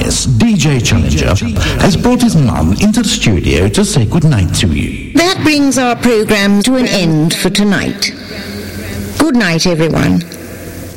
Harness, DJ Challenger, has brought his mum into the studio to say goodnight to you. That brings our program to an end for tonight. Good night, everyone.